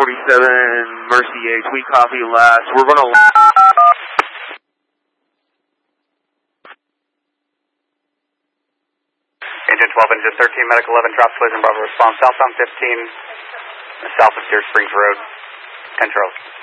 47, Mercy H, we copy last. We're going to... Engine 12, Engine 13, Medical 11, drop collision, Bravo response, southbound 15, south of Deer Springs Road, 10 Charles.